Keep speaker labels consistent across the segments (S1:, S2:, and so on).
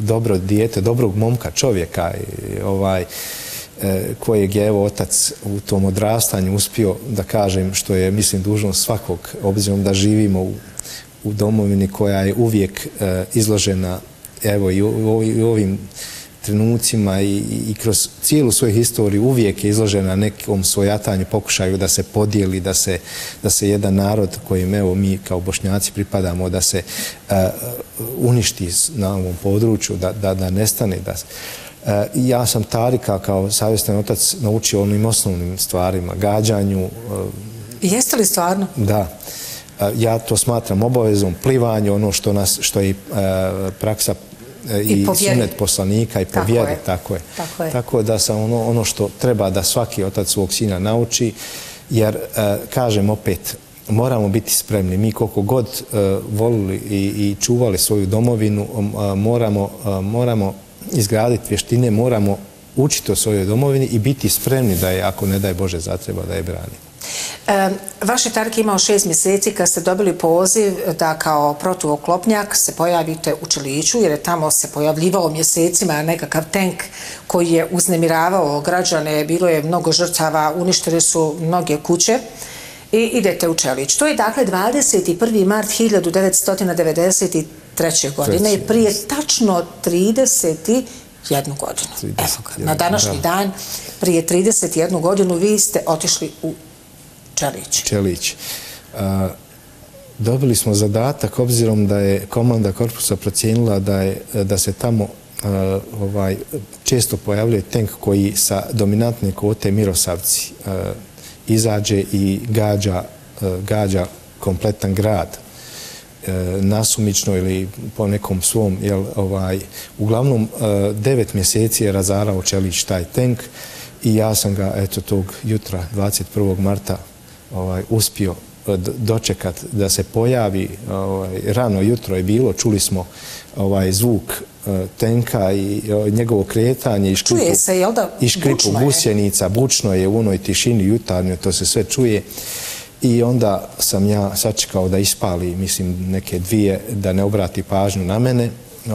S1: dobro dijete, dobrog momka, čovjeka, kojeg je evo otac u tom odrastanju uspio da kažem, što je mislim dužnost svakog, obzirom da živimo u domovini koja je uvijek izložena evo i u ovim trenucima i kroz cijelu svoju historiju uvijek je izložena nekom svojatanju, pokušaju da se podijeli, da se jedan narod kojim evo mi kao Bošnjaci pripadamo, da se uništi na ovom području, da nestane. Ja sam Tarika kao savjestan otac naučio onim osnovnim stvarima, gađanju.
S2: Jeste li stvarno?
S1: Da. Ja to smatram obavezom, plivanju, ono što je praksa i sunet poslanika i po vjeri. Tako je. Tako da sam ono što treba da svaki otac svog sina nauči, jer, kažem opet, moramo biti spremni. Mi koliko god volili i čuvali svoju domovinu, moramo izgraditi vještine, moramo učiti o svojoj domovini i biti spremni da je, ako ne daj Bože zatreba, da je brani.
S2: Vaš je Tarik imao 6 mjeseci kad ste dobili poziv da kao protuoklopnjak se pojavite u Čeliću, jer je tamo se pojavljivao mjesecima nekakav tank koji je uznemiravao građane, bilo je mnogo žrtava, uništili su mnoge kuće i idete u Čelić. To je dakle 21. mart 1993. godine i prije tačno 31 godinu. Na današnji dan, prije 31 godinu, vi ste otišli u Čelić.
S1: Dobili smo zadatak, obzirom da je komanda korpusa procijenila da se tamo često pojavljuje tank koji sa dominantne kvote Mirosavci izađe i gađa kompletan grad nasumično ili po nekom svom. Uglavnom 9 mjeseci je razarao Čelić taj tank i ja sam ga eto tog jutra 21. marta uspio dočekat da se pojavi. Rano jutro je bilo, čuli smo zvuk tenka i njegovo kretanje i škripu gusjenica, bučno je u onoj tišini jutarnjoj, to se sve čuje. I onda sam ja sačekao da ispali, mislim, neke dvije, da ne obrati pažnju na mene.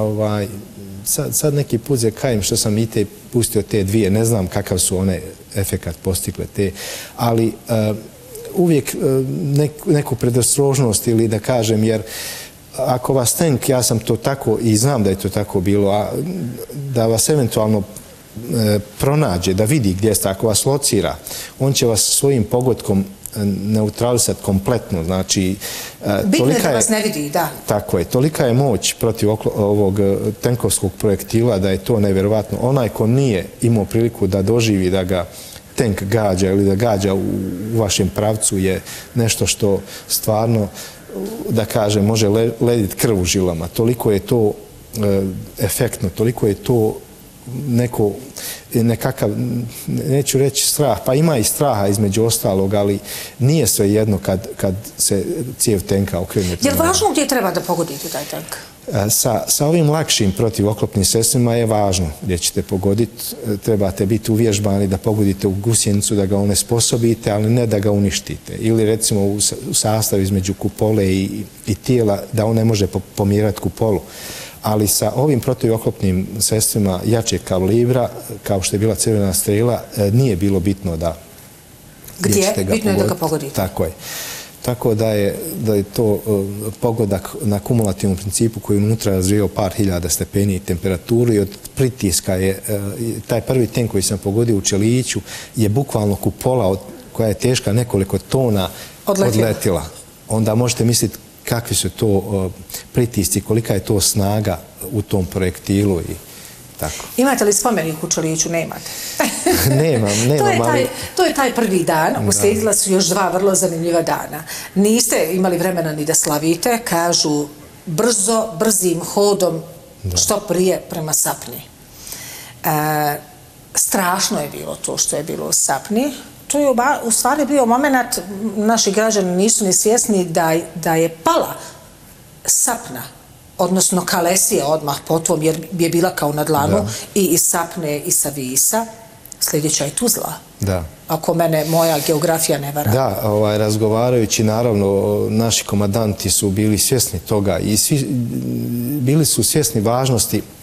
S1: Sad neki put kajem što sam i te pustio te dvije, ne znam kakav su one efekat postigle te, ali uvijek neku predostrožnost ili da kažem, jer ako vas tank, ja sam to tako i znam da je to tako bilo, a da vas eventualno pronađe, da vidi gdje ste, ako vas locira, on će vas svojim pogodkom neutralisati kompletno. Znači,
S2: bitno je da vas ne vidi, da.
S1: Tako je. Tolika je moć protiv ovog tenkovskog projektila da je to nevjerovatno. Onaj ko nije imao priliku da doživi da ga tank gađa ili da gađa u vašem pravcu je nešto što stvarno, da kažem, može lediti krv u žilama. Toliko je to efektno, toliko je to nekakav, neću reći strah, pa ima i straha između ostalog, ali nije sve jedno kad se cijev tenka okrene.
S2: Je li važno gdje treba da pogodite taj tank?
S1: Sa ovim lakšim protivoklopnim sredstvima je važno gdje ćete pogoditi. Trebate biti uvježbani da pogodite u gusjenicu, da ga onesposobite, ali ne da ga uništite. Ili recimo u sastavu između kupole i tijela, da on ne može pomjerati kupolu. Ali sa ovim protivoklopnim sredstvima jačeg kalibra, kao što je bila crvena strela, nije bilo bitno da ćete ga pogoditi.
S2: Bitno je da ga pogodite.
S1: Tako je. Tako da je to pogodak na kumulativnom principu koji unutra razvijao par hiljada stepeni temperaturu i od pritiska je, taj prvi tank koji sam pogodio u Čeliću je bukvalno kupola koja je teška nekoliko tona odletila. Onda možete misliti kakvi su to pritisci, kolika je to snaga u tom projektilu i tako.
S2: Imate li spomenik u Čeliću? Nemate.
S1: Nemam, ali...
S2: To je taj prvi dan, uslijedila su još 2 vrlo zanimljiva dana. Niste imali vremena ni da slavite, kažu brzim hodom, što prije prema Sapni. Strašno je bilo to što je bilo u Sapni. To je u stvari bio moment, naši građani nisu ni svjesni da je pala Sapna, odnosno Kalesija odmah potom, jer je bila kao na dlanu i iz Sapne i sa Visa. Sljedeća je Tuzla.
S1: Da.
S2: Ako mene moja geografija ne vara.
S1: Da, razgovarajući, naravno, naši komandanti su bili svjesni toga i bili su svjesni važnosti